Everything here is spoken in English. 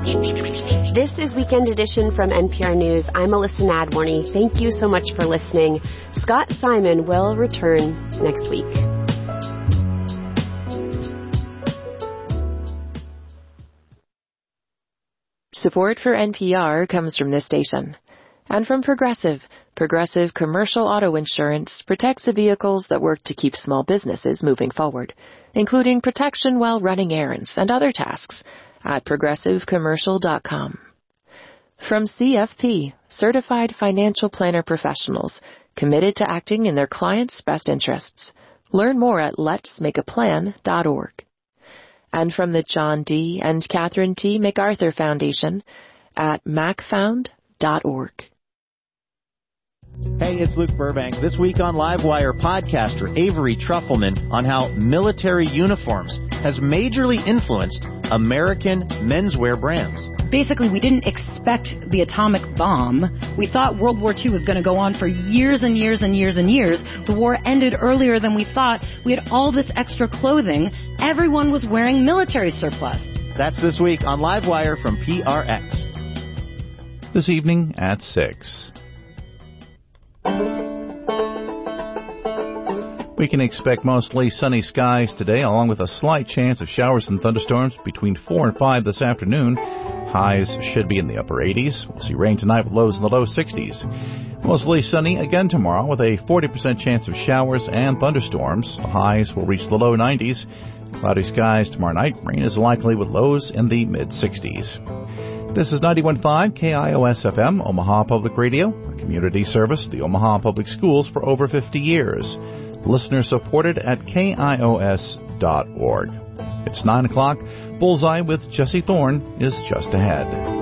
This is Weekend Edition from NPR News. I'm Alyssa Nadworny. Thank you so much for listening. Scott Simon will return next week. Support for NPR comes from this station and from Progressive. Progressive Commercial Auto Insurance protects the vehicles that work to keep small businesses moving forward, including protection while running errands and other tasks at progressivecommercial.com. From CFP, Certified Financial Planner Professionals, committed to acting in their clients' best interests. Learn more at letsmakeaplan.org. And from the John D. and Catherine T. MacArthur Foundation at macfound.org. Hey, it's Luke Burbank. This week on Livewire, podcaster Avery Trufelman on how military uniforms has majorly influenced American menswear brands. Basically, we didn't expect the atomic bomb. We thought World War II was going to go on for years and years and years and years. The war ended earlier than we thought. We had all this extra clothing. Everyone was wearing military surplus. That's this week on Livewire from PRX. This evening at 6. We can expect mostly sunny skies today, along with a slight chance of showers and thunderstorms between 4 and 5 this afternoon. Highs should be in the upper 80s. We'll see rain tonight with lows in the low 60s. Mostly sunny again tomorrow with a 40% chance of showers and thunderstorms. The highs will reach the low 90s. Cloudy skies tomorrow night. Rain is likely with lows in the mid-60s. This is 91.5 KIOS-FM, Omaha Public Radio, a community service of the Omaha Public Schools for over 50 years. Listener supported at KIOS.org. It's 9 o'clock. Bullseye with Jesse Thorne is just ahead.